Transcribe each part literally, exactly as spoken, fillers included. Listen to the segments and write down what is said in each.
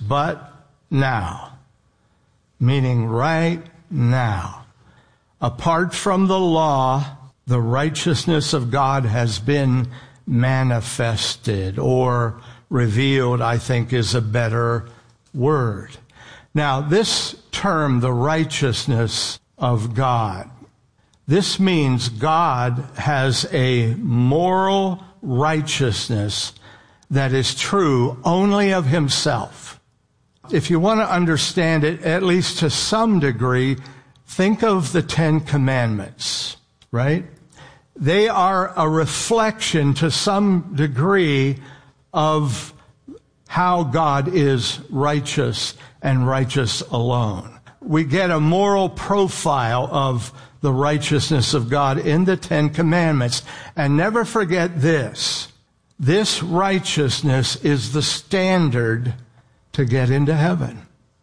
but now, meaning right now. Apart from the law, the righteousness of God has been manifested, or revealed, I think is a better word. Now, this term, the righteousness of God, this means God has a moral righteousness that is true only of himself. If you want to understand it, at least to some degree, think of the Ten Commandments, right? They are a reflection to some degree of how God is righteous and righteous alone. We get a moral profile of the righteousness of God in the Ten Commandments. And never forget this. This righteousness is the standard to get into heaven.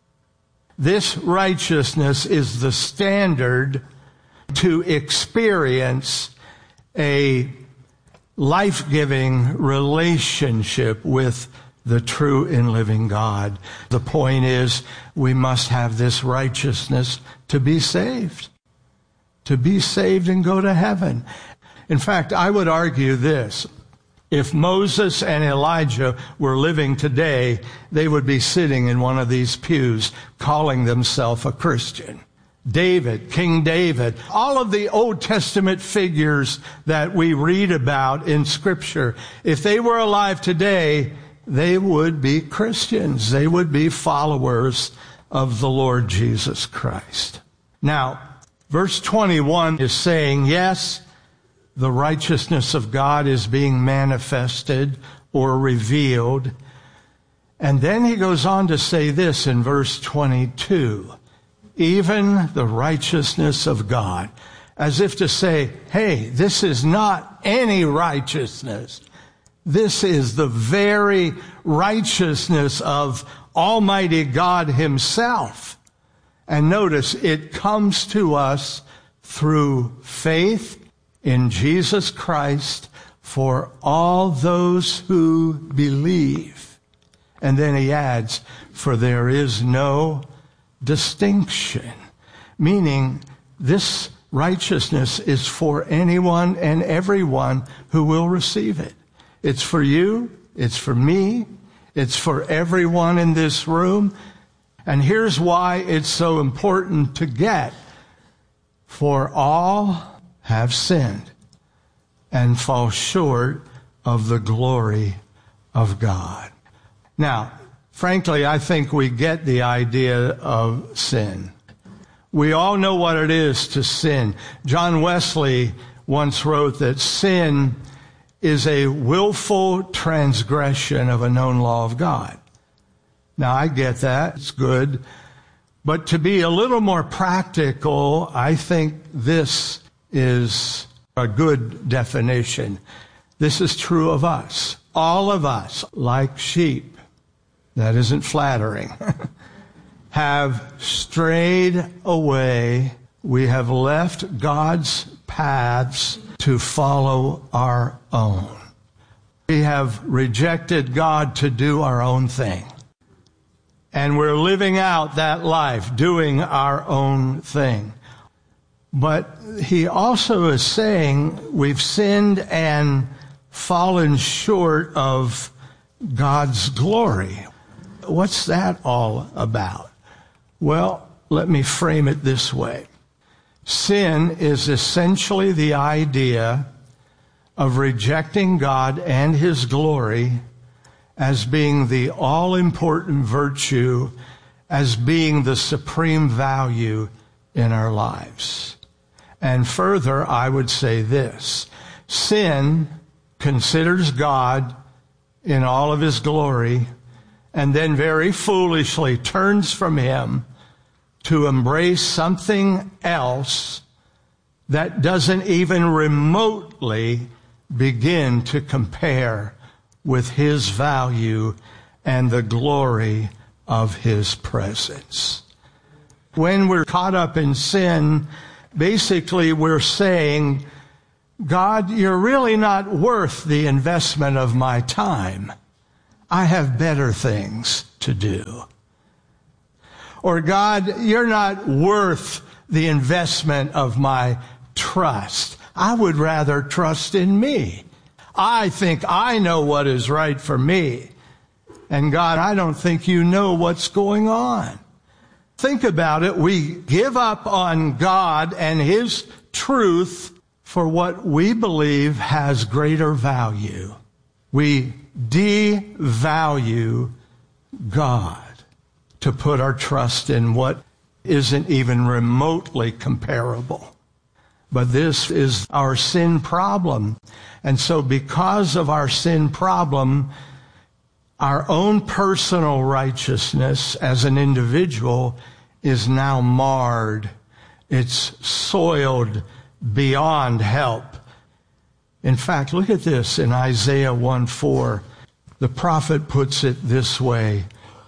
This righteousness is the standard to experience a life-giving relationship with the true and living God. The point is, we must have this righteousness to be saved. To be saved and go to heaven. In fact, I would argue this. If Moses and Elijah were living today, they would be sitting in one of these pews calling themselves a Christian. David, King David, all of the Old Testament figures that we read about in Scripture, if they were alive today, they would be Christians. They would be followers of the Lord Jesus Christ. Now, verse twenty-one is saying, yes, the righteousness of God is being manifested or revealed. And then he goes on to say this in verse twenty-two, even the righteousness of God, as if to say, hey, this is not any righteousness. This is the very righteousness of Almighty God himself. And notice, it comes to us through faith in Jesus Christ for all those who believe. And then he adds, for there is no distinction, meaning this righteousness is for anyone and everyone who will receive it. It's for you, it's for me, it's for everyone in this room. And here's why it's so important to get. For all have sinned and fall short of the glory of God. Now, frankly, I think we get the idea of sin. We all know what it is to sin. John Wesley once wrote that sin is a willful transgression of a known law of God. Now, I get that. It's good. But to be a little more practical, I think this is a good definition. This is true of us. All of us, like sheep, that isn't flattering, have strayed away. We have left God's paths to follow our own. We have rejected God to do our own thing. And we're living out that life, doing our own thing. But he also is saying we've sinned and fallen short of God's glory. What's that all about? Well, let me frame it this way. Sin is essentially the idea of rejecting God and his glory as being the all-important virtue, as being the supreme value in our lives. And further, I would say this. Sin considers God in all of his glory and then very foolishly turns from him to embrace something else that doesn't even remotely begin to compare with his value and the glory of his presence. When we're caught up in sin, basically we're saying, God, you're really not worth the investment of my time. I have better things to do. Or, God, you're not worth the investment of my trust. I would rather trust in me. I think I know what is right for me. And God, I don't think you know what's going on. Think about it. We give up on God and His truth for what we believe has greater value. We devalue God to put our trust in what isn't even remotely comparable. But this is our sin problem. And so because of our sin problem, our own personal righteousness as an individual is now marred. It's soiled beyond help. In fact, look at this in Isaiah one four. The prophet puts it this way.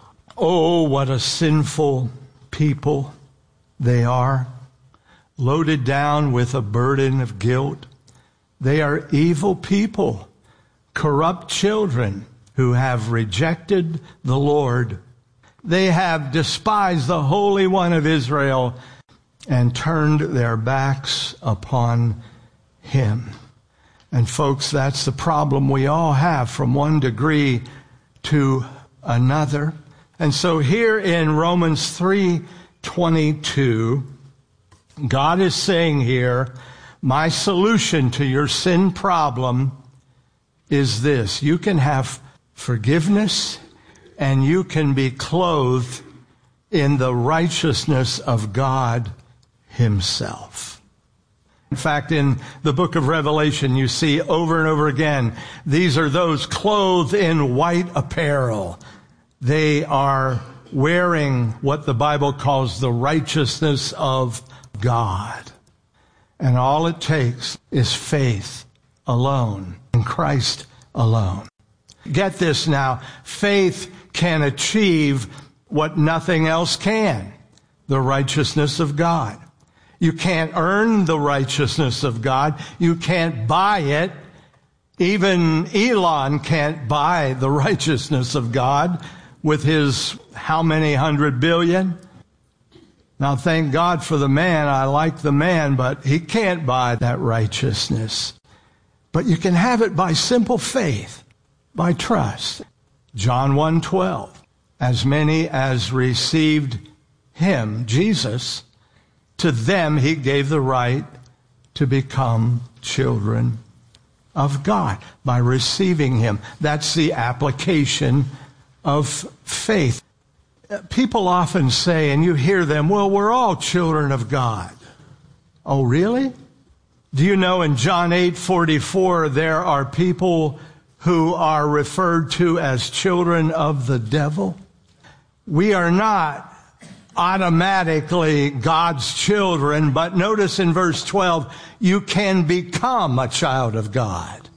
Oh, what a sinful people they are, loaded down with a burden of guilt. They are evil people, corrupt children who have rejected the Lord. They have despised the Holy One of Israel and turned their backs upon Him. And folks, that's the problem we all have from one degree to another. And so here in Romans three twenty-two, God is saying here, my solution to your sin problem is this. You can have forgiveness and you can be clothed in the righteousness of God Himself. In fact, in the book of Revelation, you see over and over again, these are those clothed in white apparel. They are wearing what the Bible calls the righteousness of God. And all it takes is faith alone in Christ alone. Get this now. Faith can achieve what nothing else can. The righteousness of God. You can't earn the righteousness of God. You can't buy it. Even Elon can't buy the righteousness of God with his how many hundred billion? Now, thank God for the man. I like the man, but he can't buy that righteousness. But you can have it by simple faith, by trust. John one twelve. As many as received Him, Jesus, to them He gave the right to become children of God by receiving Him. That's the application of faith. People often say, and you hear them, well, we're all children of God. Oh, really? Do you know in John eight forty-four, there are people who are referred to as children of the devil? We are not automatically God's children, but notice in verse twelve, you can become a child of God.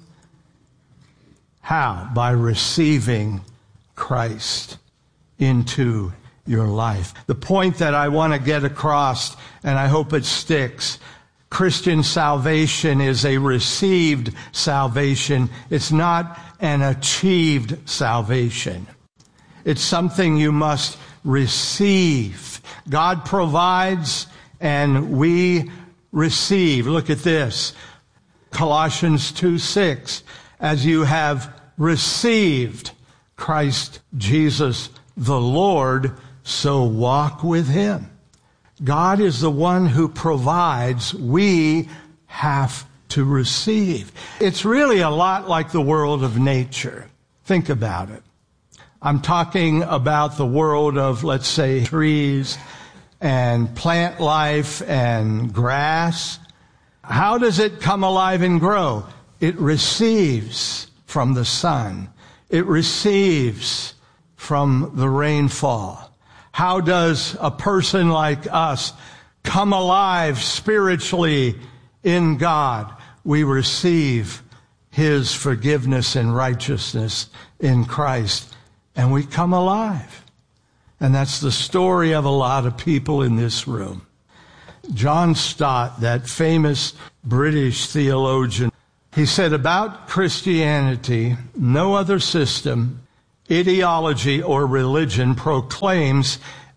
How? By receiving Christ into your life. The point that I want to get across, and I hope it sticks, Christian salvation is a received salvation. It's not an achieved salvation. It's something you must receive. God provides and we receive. Look at this. Colossians two six. As you have received Christ Jesus the Lord, so walk with Him. God is the one who provides. We have to receive. It's really a lot like the world of nature. Think about it. I'm talking about the world of, let's say, trees and plant life and grass. How does it come alive and grow? It receives from the sun. It receives from the rainfall. How does a person like us come alive spiritually in God? We receive His forgiveness and righteousness in Christ, and we come alive. And that's the story of a lot of people in this room. John Stott, that famous British theologian, he said about Christianity, no other system, ideology, or religion proclaims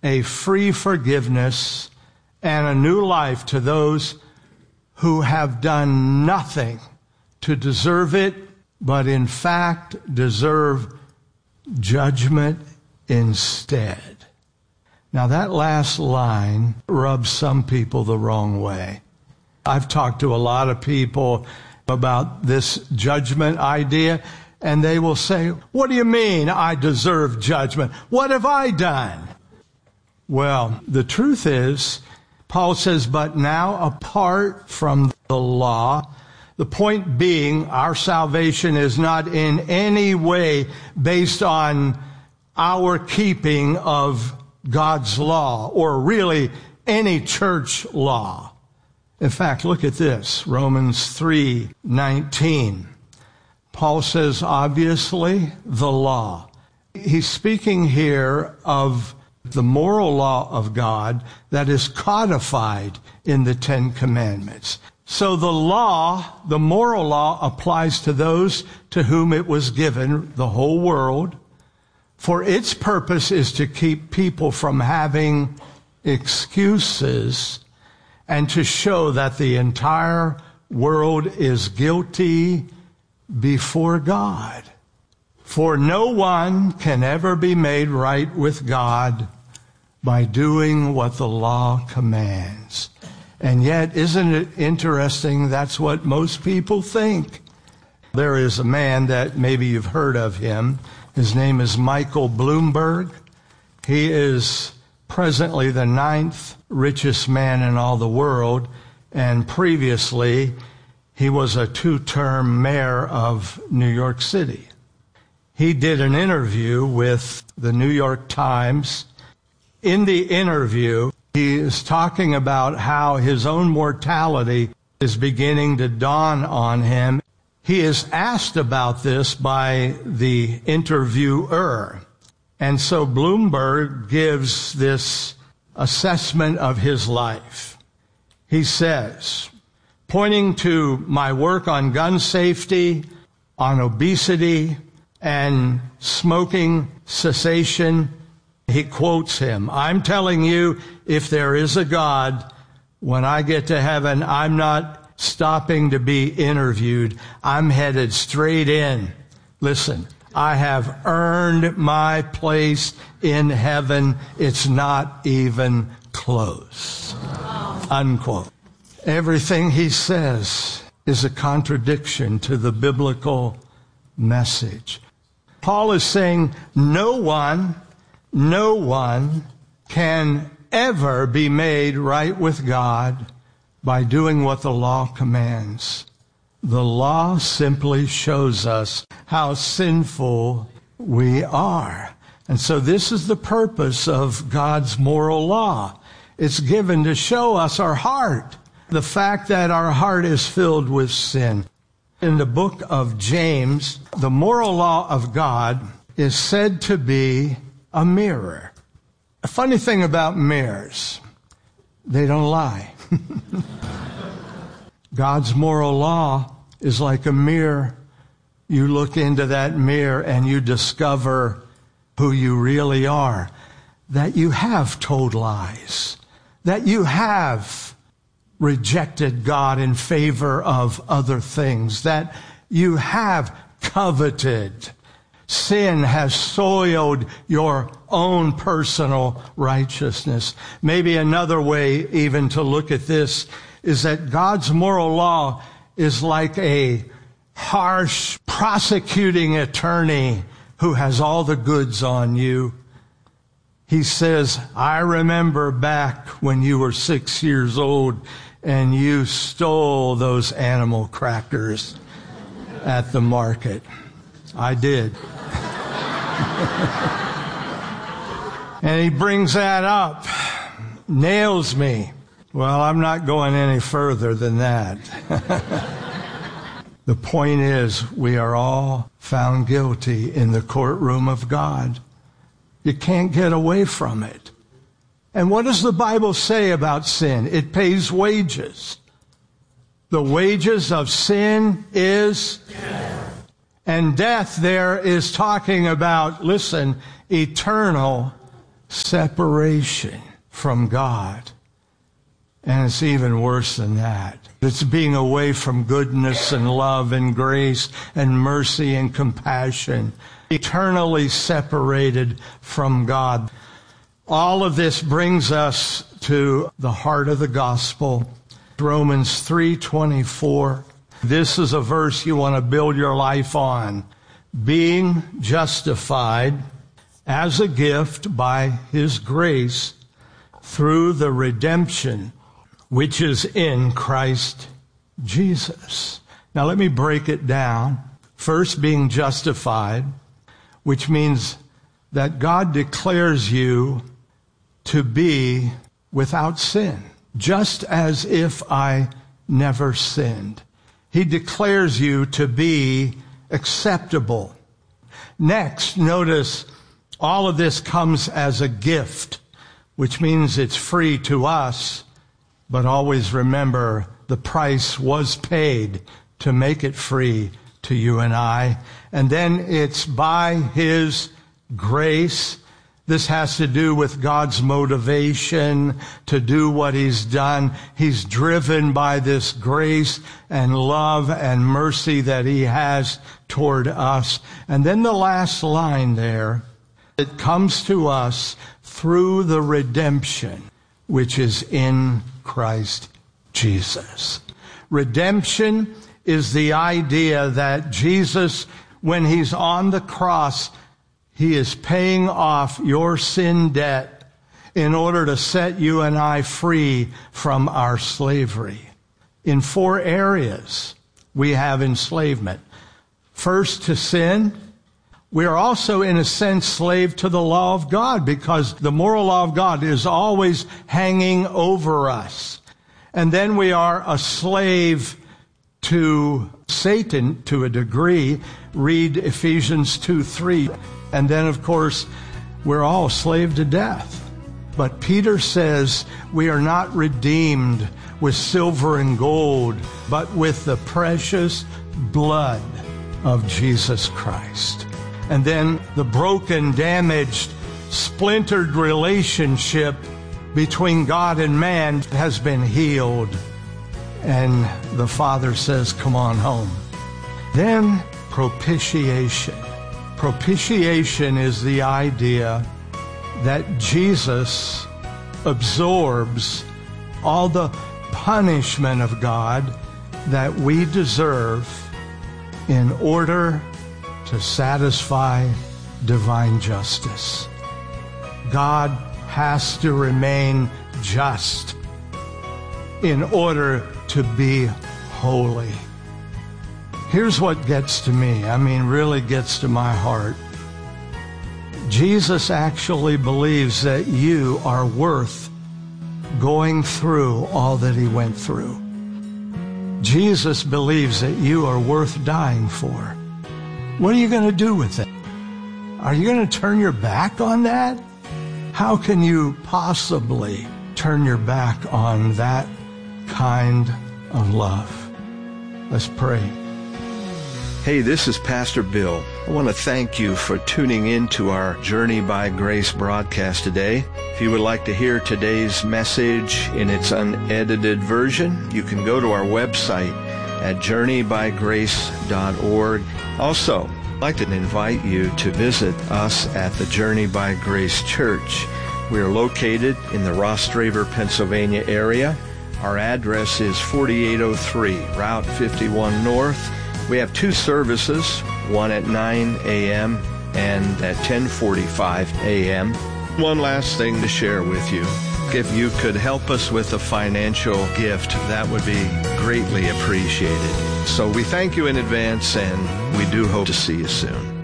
a free forgiveness and a new life to those who have done nothing to deserve it, but in fact deserve judgment instead. Now that last line rubs some people the wrong way. I've talked to a lot of people about this judgment idea, and they will say, what do you mean I deserve judgment? What have I done? Well, the truth is, Paul says, but now apart from the law, the point being our salvation is not in any way based on our keeping of God's law or really any church law. In fact, look at this, Romans three nineteen. Paul says, obviously, the law. He's speaking here of the moral law of God that is codified in the Ten Commandments. So the law, the moral law, applies to those to whom it was given, the whole world, for its purpose is to keep people from having excuses and to show that the entire world is guilty before God. For no one can ever be made right with God by doing what the law commands. And yet, isn't it interesting? That's what most people think. There is a man that maybe you've heard of him. His name is Michael Bloomberg. He is presently the ninth richest man in all the world, and previously he was a two-term mayor of New York City. He did an interview with the New York Times. In the interview, he is talking about how his own mortality is beginning to dawn on him. He is asked about this by the interviewer. And so Bloomberg gives this assessment of his life. He says, pointing to my work on gun safety, on obesity, and smoking cessation, he quotes him, I'm telling you, if there is a God, when I get to heaven, I'm not stopping to be interviewed. I'm headed straight in. Listen, I have earned my place in heaven. It's not even close. Unquote. Everything he says is a contradiction to the biblical message. Paul is saying no one, no one can ever be made right with God by doing what the law commands. The law simply shows us how sinful we are. And so this is the purpose of God's moral law. It's given to show us our heart, the fact that our heart is filled with sin. In the book of James, the moral law of God is said to be a mirror. A funny thing about mirrors, they don't lie. God's moral law is like a mirror. You look into that mirror and you discover who you really are, that you have told lies, that you have rejected God in favor of other things, that you have coveted. Sin has soiled your own personal righteousness. Maybe another way even to look at this is that God's moral law is like a harsh prosecuting attorney who has all the goods on you. He says, I remember back when you were six years old and you stole those animal crackers at the market. I did. And he brings that up, nails me. Well, I'm not going any further than that. The point is, we are all found guilty in the courtroom of God. You can't get away from it. And what does the Bible say about sin? It pays wages. The wages of sin is death. And death there is talking about, listen, eternal separation from God. And it's even worse than that. It's being away from goodness and love and grace and mercy and compassion, eternally separated from God. All of this brings us to the heart of the gospel, Romans three twenty-four. This is a verse you want to build your life on. Being justified as a gift by his grace through the redemption which is in Christ Jesus. Now let me break it down. First, being justified, which means that God declares you to be without sin, just as if I never sinned. He declares you to be acceptable. Next, notice all of this comes as a gift, which means it's free to us, but always remember the price was paid to make it free to you and I. And then it's by his grace. This has to do with God's motivation to do what he's done. He's driven by this grace and love and mercy that he has toward us. And then the last line there, it comes to us through the redemption which is in Christ Jesus. Redemption is the idea that Jesus, when he's on the cross, he is paying off your sin debt in order to set you and I free from our slavery. In four areas, we have enslavement. First, to sin. We are also, in a sense, slave to the law of God, because the moral law of God is always hanging over us. And then we are a slave to Satan to a degree. Read Ephesians two three. And then, of course, we're all slave to death. But Peter says we are not redeemed with silver and gold, but with the precious blood of Jesus Christ. And then the broken, damaged, splintered relationship between God and man has been healed. And the Father says, come on home. Then propitiation. Propitiation is the idea that Jesus absorbs all the punishment of God that we deserve in order to satisfy divine justice. God has to remain just in order to be holy. Here's what gets to me, I mean, really gets to my heart. Jesus actually believes that you are worth going through all that he went through. Jesus believes that you are worth dying for. What are you going to do with it? Are you going to turn your back on that? How can you possibly turn your back on that kind of love? Let's pray. Hey, this is Pastor Bill. I want to thank you for tuning in to our Journey by Grace broadcast today. If you would like to hear today's message in its unedited version, you can go to our website at journey by grace dot org. Also, I'd like to invite you to visit us at the Journey by Grace Church. We are located in the Ross Draver, Pennsylvania area. Our address is forty-eight oh three Route fifty-one North. We have two services, one at nine a.m. and at ten forty-five a.m. One last thing to share with you. If you could help us with a financial gift, that would be greatly appreciated. So we thank you in advance, and we do hope to see you soon.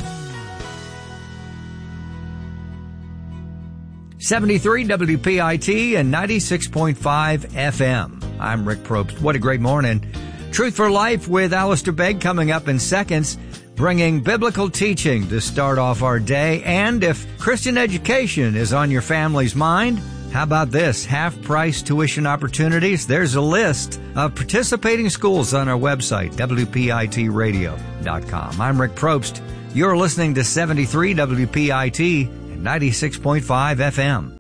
seventy-three W P I T and ninety-six point five F M. I'm Rick Probst. What a great morning. Truth for Life with Alistair Begg coming up in seconds, bringing biblical teaching to start off our day. And if Christian education is on your family's mind, how about this? Half-price tuition opportunities. There's a list of participating schools on our website, W P I T radio dot com. I'm Rick Probst. You're listening to seventy-three W P I T and and ninety-six point five F M.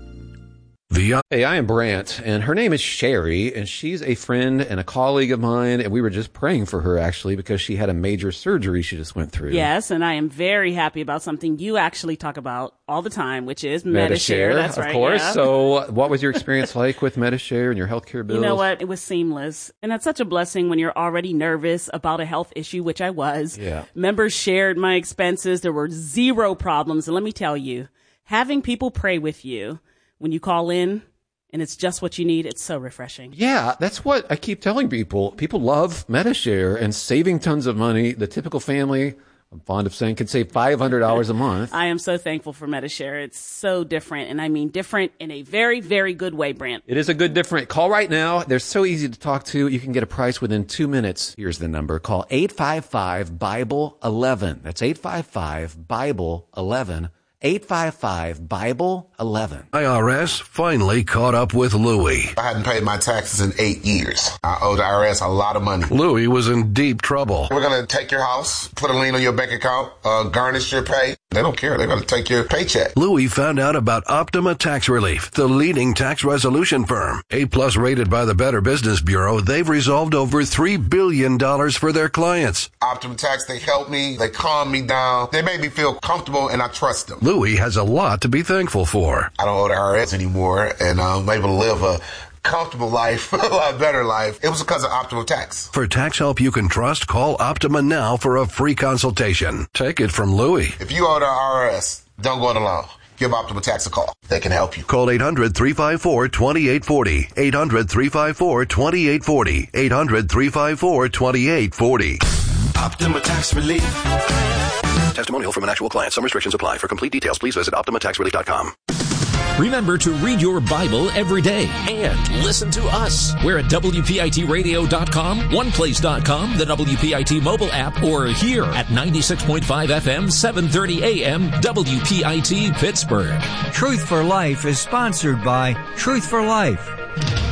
The Hey, I am Brant, and her name is Sherry, and she's a friend and a colleague of mine, and we were just praying for her, actually, because she had a major surgery she just went through. Yes, and I am very happy about something you actually talk about all the time, which is Medi-Share. That's of right, course. yeah. So what was your experience like with Medi-Share and your healthcare bills? You know what? It was seamless. And that's such a blessing when you're already nervous about a health issue, which I was. Yeah. Members shared my expenses. There were zero problems. And let me tell you, having people pray with you when you call in, and it's just what you need, it's so refreshing. Yeah, that's what I keep telling people. People love Medi-Share and saving tons of money. The typical family, I'm fond of saying, can save five hundred dollars a month. I am so thankful for Medi-Share. It's so different, and I mean different in a very, very good way, Brant. It is a good different. Call right now. They're so easy to talk to. You can get a price within two minutes. Here's the number. Call eight five five, Bible eleven. That's eight five five, Bible eleven. eight five five, Bible eleven. I R S finally caught up with Louie. I hadn't paid my taxes in eight years. I owed the I R S a lot of money. Louie was in deep trouble. We're going to take your house, put a lien on your bank account, uh, garnish your pay. They don't care. They're going to take your paycheck. Louie found out about Optima Tax Relief, the leading tax resolution firm. A-plus rated by the Better Business Bureau, they've resolved over three billion dollars for their clients. Optima Tax, they helped me. They calmed me down. They made me feel comfortable, and I trust them. Louie has a lot to be thankful for. I don't owe the I R S anymore, and I'm able to live a comfortable life, a lot better life. It was because of Optima Tax. For tax help you can trust, call Optima now for a free consultation. Take it from Louie. If you owe the I R S, don't go it alone. Give Optima Tax a call. They can help you. Call eight hundred, three five four, two eight four zero. eight hundred, three five four, two eight four zero. eight hundred, three five four, two eight four zero. Optima Tax Relief. Testimonial from an actual client. Some restrictions apply. For complete details, please visit optima tax relief dot com. Remember to read your Bible every day and listen to us. We're at W P I T radio dot com, one place dot com, the W P I T mobile app, or here at ninety-six point five F M, seven thirty A M, W P I T Pittsburgh. Truth for Life is sponsored by Truth for Life.